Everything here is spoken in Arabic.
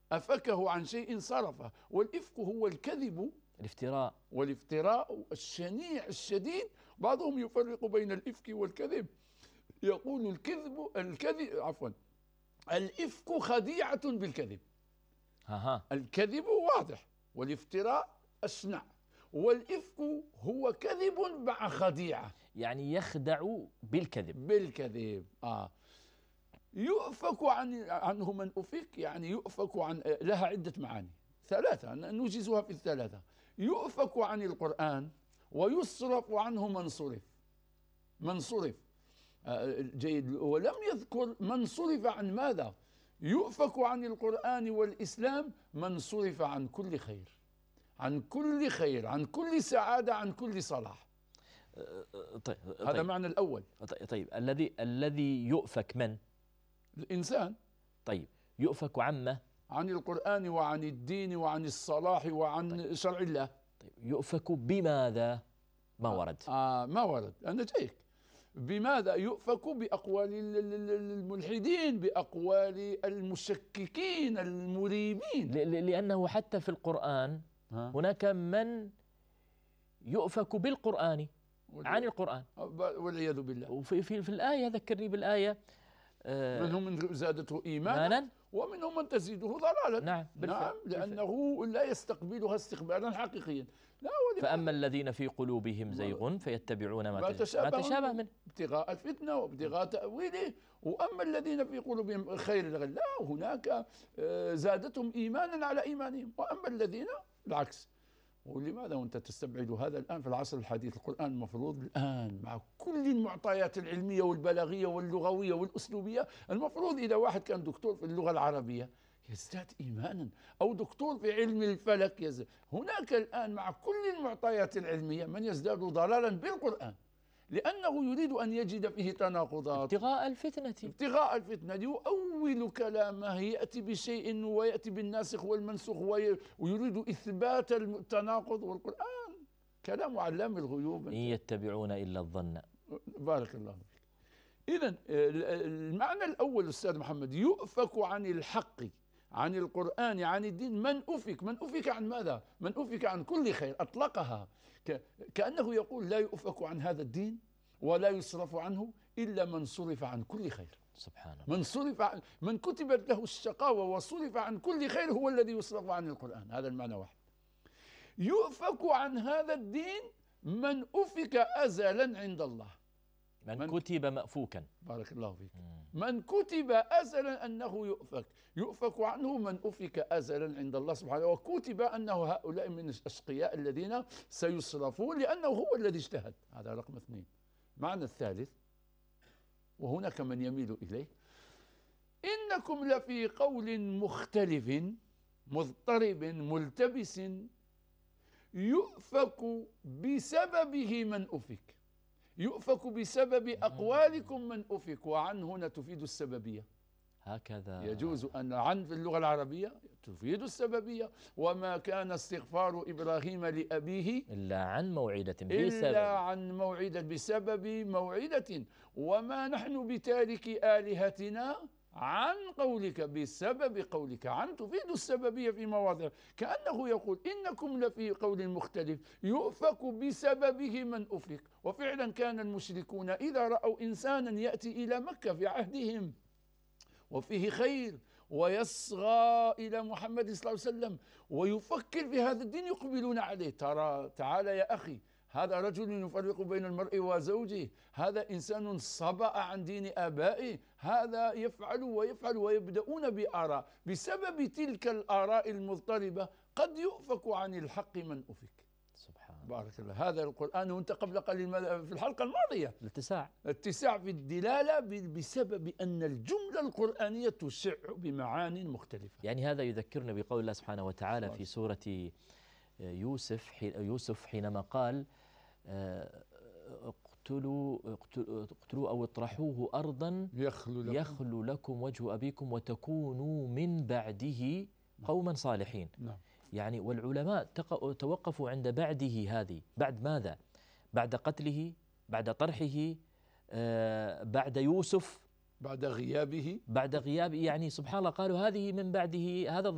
أفكه عن شيء صرفه. والإفك هو الكذب، الافتراء، والافتراء الشنيع الشديد. بعضهم يفرق بين الإفك والكذب، يقول الكذب عفوا الإفك خديعة بالكذب. الكذب واضح، والافتراء أشنع، والإفك هو كذب مع خديعة، يعني يخدع بالكذب. يؤفك عنه من أفك، يعني يؤفك عن، لها عدة معاني، ثلاثة نوجزها في الثلاثة. يؤفك عن القرآن، ويصرف عنه من صرف. جيد. ولم يذكر من صرف عن ماذا. يؤفك عن القرآن والإسلام من صرف عن كل خير، عن كل خير، عن كل سعادة، عن كل صلاح. طيب. هذا معنى الأول. طيب الذي يؤفك من؟ الإنسان. طيب يؤفك عما؟ عن القرآن وعن الدين وعن الصلاح وعن شرع الله. طيب يؤفك بماذا؟ ما ورد. ما ورد. أنا جايك. بماذا يؤفك؟ بأقوال الملحدين، بأقوال المشككين المريبين. لأنه حتى في القرآن هناك من يؤفك بالقرآن عن القرآن والعياذ بالله. وفي الآية ذكرني بالآية منهم من زادته إيمانا ومنهم من تزيده ضلالا. نعم لأنه لا يستقبله استقبالا حقيقيا. فأما الذين في قلوبهم زيغ فيتبعون ما تشابه منه ابتغاء الفتنة وابتغاء تأويله. وأما الذين في قلوبهم خير لا، هناك زادتهم إيمانا على إيمانهم. وأما الذين العكس. ولماذا وأنت تستبعد هذا الآن في العصر الحديث؟ القرآن المفروض الآن مع كل المعطيات العلمية والبلاغية واللغوية والأسلوبية، المفروض إذا واحد كان دكتور في اللغة العربية يزداد إيمانا، أو دكتور في علم الفلك يزداد. هناك الآن مع كل المعطيات العلمية من يزداد ضلالا بالقرآن، لأنه يريد أن يجد فيه تناقضات. ابتغاء الفتنة يؤول كلامه، يأتي بشيء ويأتي بالناسخ والمنسوخ ويريد إثبات التناقض. والقرآن كلام علام الغيوب. إن يتبعون إلا الظن. بارك الله فيك. إذن المعنى الأول أستاذ محمد، يؤفك عن الحق، عن القرآن، عن الدين. من أفك عن ماذا؟ من أفك عن كل خير، أطلقها كأنه يقول لا يؤفك عن هذا الدين ولا يصرف عنه إلا من صرف عن كل خير. سبحان الله. من كتبت له الشقاوة وصرف عن كل خير هو الذي يصرف عن القرآن. هذا المعنى واحد. يؤفك عن هذا الدين من أفك أزلا عند الله، من كتب مأفوكا. بارك الله فيك. من كتب أزلا أنه يؤفك عنه من أفك أزلا عند الله سبحانه، وكتب أنه هؤلاء من الأشقياء الذين سيصرفون لأنه هو الذي اجتهد. هذا رقم 2. معنى الثالث، وهناك من يميل إليه، إنكم لفي قول مختلف مضطرب ملتبس يؤفك بسببه من أفك. يؤفك بسبب أقوالكم من أفك. وعن هنا تفيد السببية. هكذا يجوز أن عن في اللغة العربية تفيد السببية. وما كان استغفار إبراهيم لأبيه إلا عن موعدة بسبب موعدة. وما نحن بتارك آلهتنا عن قولك، بسبب قولك. عن تفيد السببية في مواضع، كأنه يقول إنكم لفي قول مختلف يؤفك بسببه من أفك. وفعلا كان المشركون إذا رأوا إنسانا يأتي إلى مكة في عهدهم وفيه خير ويصغى إلى محمد صلى الله عليه وسلم ويفكر في هذا الدين يقبلون عليه. تعال يا أخي، هذا رجل يفرق بين المرء وزوجه، هذا إنسان صبأ عن دين آبائه، هذا يفعل ويفعل، ويبدأون بآراء. بسبب تلك الآراء المضطربة قد يؤفك عن الحق من أفك. سبحان الله. بارك الله. هذا القرآن، وانت قبل قليل في الحلقة الماضية الاتساع في الدلالة بسبب أن الجملة القرآنية تشع بمعان مختلفة. يعني هذا يذكرنا بقول الله سبحانه وتعالى في سورة يوسف حينما قال اقتلوا أو اطرحوه أرضا يخلو لكم وجه أبيكم وتكونوا من بعده قوما صالحين. نعم. يعني والعلماء توقفوا عند بعده. هذه بعد ماذا؟ بعد قتله، بعد طرحه، بعد يوسف، بعد غيابه. يعني سبحان الله قالوا هذه من بعده. هذا